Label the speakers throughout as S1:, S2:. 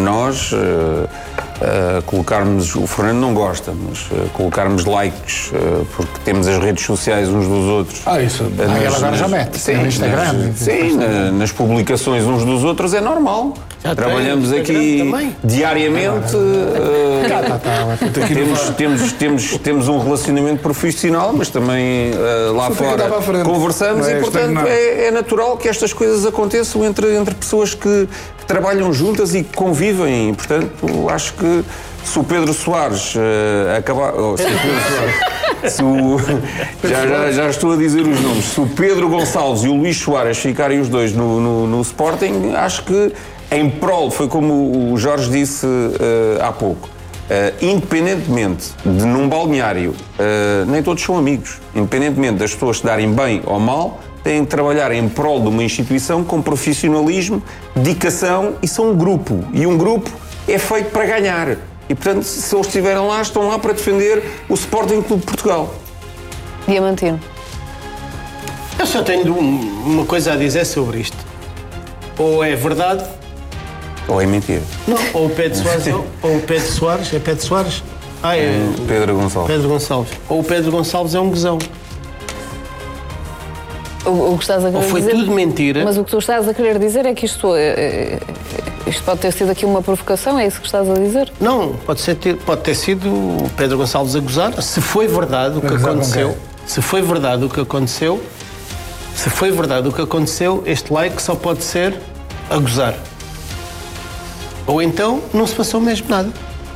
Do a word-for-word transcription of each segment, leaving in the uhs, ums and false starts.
S1: nós, uh, uh, colocarmos, o Fernando não gosta, mas uh, colocarmos likes, uh, porque temos as redes sociais uns dos outros.
S2: Ah, isso.
S1: Uh,
S2: ah,
S1: nas,
S2: ela agora
S1: nas,
S2: já mete.
S1: Sim,
S2: no Instagram.
S1: Nas, sim, na, nas publicações uns dos outros é normal. Já Trabalhamos tem, aqui também. diariamente. Uh, tá, tá, tá, temos, temos, temos, temos um relacionamento profissional, mas também uh, lá fora conversamos e, portanto, é, é natural que estas coisas aconteçam entre, entre pessoas que, que trabalham juntas e que convivem. E, portanto, acho que se o Pedro Soares uh, acabar. Oh, se o Pedro Soares, se o, já, já, já estou a dizer os nomes. Se o Pedro Gonçalves e o Luís Soares ficarem os dois no, no, no Sporting, acho que em prol, foi como o Jorge disse uh, há pouco, uh, independentemente de num balneário, uh, nem todos são amigos, independentemente das pessoas se darem bem ou mal, têm de trabalhar em prol de uma instituição com profissionalismo, dedicação e são um grupo. E um grupo é feito para ganhar. E, portanto, se eles estiverem lá, estão lá para defender o Sporting Clube de Portugal.
S3: Diamantino.
S4: Eu só tenho uma coisa a dizer sobre isto. Ou é verdade...
S1: Ou é mentira.
S4: Não, ou o Pedro Soares, ou o Pedro Soares, é Pedro Soares? Ah, é...
S1: Pedro Gonçalves.
S4: Pedro Gonçalves. Ou o Pedro Gonçalves é um gozão.
S3: O, o que estás a querer
S4: ou foi
S3: dizer,
S4: tudo mentira.
S3: Mas o que tu estás a querer dizer é que isto, é, isto pode ter sido aqui uma provocação, é isso que estás a dizer?
S4: Não, pode, ser, pode ter sido o Pedro Gonçalves a gozar. Se foi verdade o que aconteceu, se foi verdade o que aconteceu, se foi verdade o que aconteceu, este like só pode ser a gozar. Ou então não se passou mesmo nada.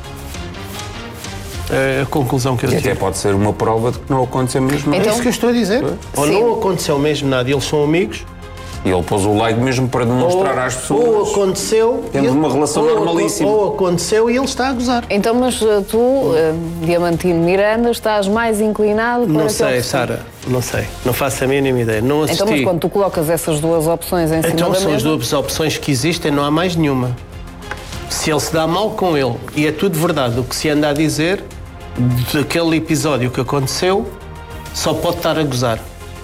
S4: É a conclusão que eu
S1: tiro.
S4: E
S1: até pode ser uma prova de que não aconteceu mesmo nada.
S4: Então, é isso que eu estou a dizer. Ou sim. Não aconteceu mesmo nada e eles são amigos.
S1: E ele pôs o like mesmo para demonstrar ou, às pessoas.
S4: Ou aconteceu.
S1: Temos uma relação
S4: ou,
S1: normalíssima.
S4: Ou aconteceu e ele está a gozar.
S3: Então, mas tu, uh, Diamantino Miranda, estás mais inclinado para...
S4: Não sei, Sara. Não sei. Não faço a mínima ideia. Não assisti.
S3: Então, mas quando tu colocas essas duas opções em cima
S4: então,
S3: da mesa...
S4: Então, são as duas opções que existem, não há mais nenhuma. Se ele se dá mal com ele e é tudo verdade o que se anda a dizer daquele episódio que aconteceu, só pode estar a gozar.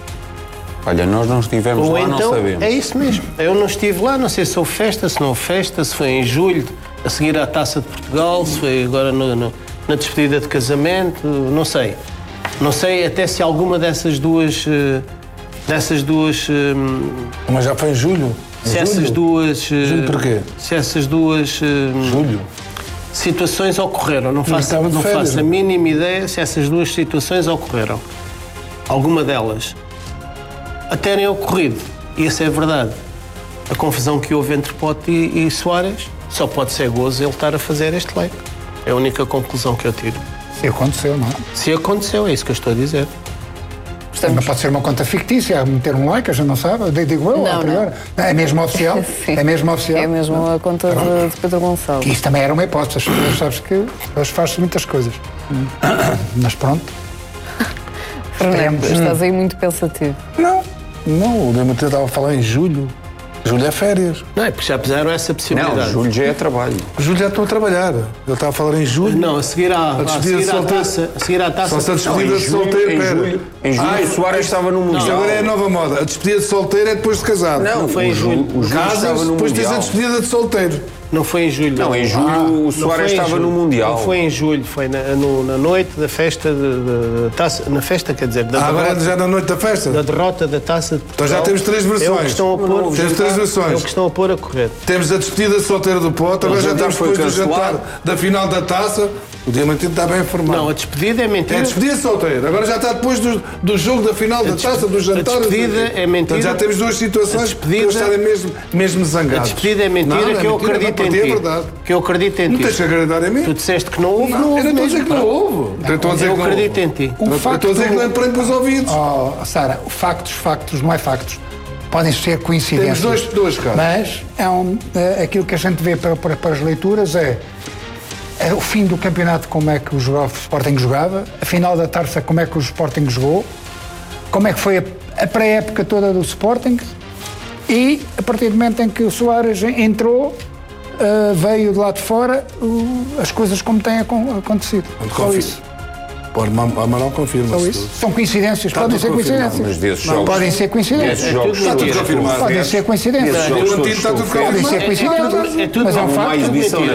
S1: Olha, nós não estivemos
S4: Ou
S1: lá,
S4: então,
S1: não sabemos.
S4: É isso mesmo. Eu não estive lá, não sei se houve festa, se não houve festa, se foi em julho, a seguir à Taça de Portugal, se foi agora no, no, na despedida de casamento, não sei. Não sei até se alguma dessas duas... dessas duas...
S2: Mas já foi em julho?
S4: Se
S2: julho?
S4: essas duas...
S2: Julho porquê?
S4: Se essas duas...
S2: Julho?
S4: Situações ocorreram. Não faço, não
S2: férias,
S4: faço a mínima ideia se essas duas situações ocorreram. Alguma delas a terem ocorrido. E isso é verdade. A confusão que houve entre Pote e, e Soares só pode ser gozo ele estar a fazer este like. É a única conclusão que eu tiro.
S2: Se aconteceu, não é?
S4: Se aconteceu, é isso que eu estou a dizer.
S2: Não pode ser uma conta fictícia, a meter um like, a gente não sabe, digo eu, a priori. É mesmo oficial? É mesmo oficial?
S3: É mesmo a conta de, de Pedro Gonçalves.
S2: Que isso também era uma hipótese, as pessoas sabes que hoje faz-se muitas coisas. Hum. Mas pronto.
S3: Fernando, estás aí muito pensativo.
S2: Não, não, o Diamantino estava a falar em julho. Julho é férias.
S4: Não, é porque já puseram essa possibilidade.
S1: Não, julho já é trabalho.
S2: Julho já estou a trabalhar. Eu estava a falar em julho.
S4: Não, a seguir à, a despedida de solteiro. A seguir à taça.
S2: Só se a despedida de solteiro,
S1: em julho. Em julho ah, o Soares estava no Mundial.
S2: Isto agora é a nova moda. A despedida de solteiro é depois de casado.
S4: Não, não foi em julho.
S1: O
S2: Casas, depois tens a despedida de solteiro.
S4: Não foi em julho.
S1: Não, em julho ah, o Soares estava no Mundial.
S4: Não foi em julho, foi na, no, na noite da festa de, de, de taça, na festa, quer dizer, da
S2: ah,
S4: derrota,
S2: agora já na noite da festa?
S4: Da derrota da Taça de Portugal.
S2: Então já temos três versões.
S4: É o que estão a pôr,
S2: temos três versões.
S4: É o que estão a pôr a correr.
S2: Temos a despedida de solteiro do Pote, agora já estamos depois do jantar da final da Taça. O Diamantino está bem informado.
S4: Não, a despedida é mentira.
S2: É a despedida de solteiro. Agora já está depois do, do jogo da final da Taça, do jantar.
S4: A despedida é mentira.
S2: Então já temos duas situações
S4: para
S2: eles estarem mesmo, mesmo zangados.
S4: A despedida é mentira, não, não é que eu mentira, acredito não, em ti. É verdade. Que eu acredito em ti.
S2: Não tens que acreditar em mim.
S4: Tu disseste que não houve, não, não houve.
S2: Eu não estou a dizer que não houve.
S4: Eu estou a dizer que não houve. Eu acredito em ti.
S2: Eu estou a dizer que não é para os ouvidos.
S5: Oh, Sara, factos, factos, não é factos. Podem ser coincidências.
S2: Temos dois, dois casos.
S5: Mas é um, é, aquilo que a gente vê para, para, para as leituras é, é o fim do campeonato, como é que o, jogava, o Sporting jogava, a final da Taça, como é que o Sporting jogou, como é que foi a, a pré-época toda do Sporting e a partir do momento em que o Soares entrou, uh, veio de lá de fora, uh, as coisas como têm acontecido. Só isso.
S2: Pode, Amaral confirma.
S5: São coincidências, está podem ser coincidências.
S1: Mas desses
S5: não,
S1: jogos,
S5: podem ser coincidências.
S1: Desses jogos,
S2: está tudo confirmado.
S5: Podem ser coincidências.
S2: Está tudo confirmado.
S5: Podem ser coincidências.
S4: É tudo, é tudo
S5: mas é um facto.